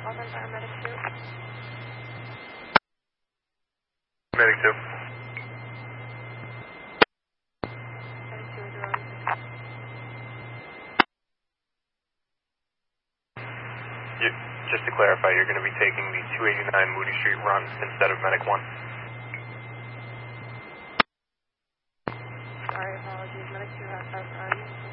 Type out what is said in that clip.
Call by paramedic 2. Medic 2. Medic 2 is around. Just to clarify, you're going to be taking the 289 Moody Street run instead of Medic 1. Sorry, apologies. Medic 2 has that run.